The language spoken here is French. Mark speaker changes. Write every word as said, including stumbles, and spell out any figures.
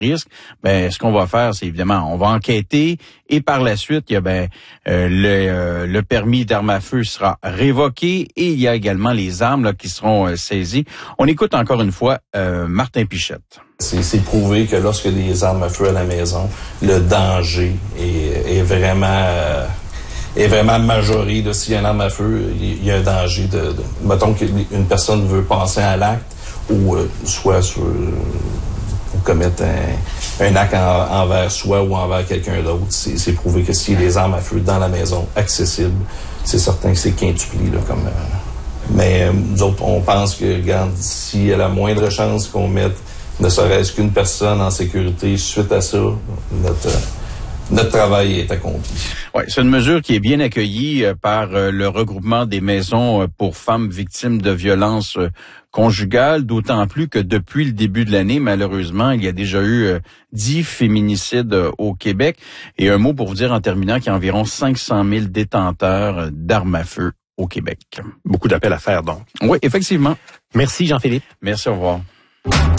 Speaker 1: risque, ben ce qu'on va faire, c'est évidemment, on va enquêter et par la suite, il y a ben euh, le, euh, le permis d'arme à feu sera révoqué et il y a également les armes là, qui seront euh, saisies. On écoute encore une fois euh, Martin Pichette.
Speaker 2: C'est, c'est prouvé que lorsque il y a des armes à feu à la maison, le danger est, est vraiment euh, est vraiment majoré. Là, s'il y a une arme à feu, il y a un danger de, de mettons qu'une personne veut passer à l'acte ou euh, soit sur pour commettre un, un acte en, envers soi ou envers quelqu'un d'autre. C'est, c'est prouvé que s'il y a des armes à feu dans la maison accessibles, c'est certain que c'est quintupli là, comme. Euh, mais euh, nous autres, on pense que, regarde, s'il y a la moindre chance qu'on mette ne serait-ce qu'une personne en sécurité, suite à ça, notre euh, Notre travail est accompli.
Speaker 1: Oui, c'est une mesure qui est bien accueillie par le regroupement des maisons pour femmes victimes de violences conjugales, d'autant plus que depuis le début de l'année, malheureusement, il y a déjà eu dix féminicides au Québec. Et un mot pour vous dire en terminant qu'il y a environ cinq cent mille détenteurs d'armes à feu au Québec.
Speaker 3: Beaucoup d'appels à faire, donc.
Speaker 1: Oui, effectivement.
Speaker 3: Merci, Jean-Philippe.
Speaker 1: Merci, au revoir.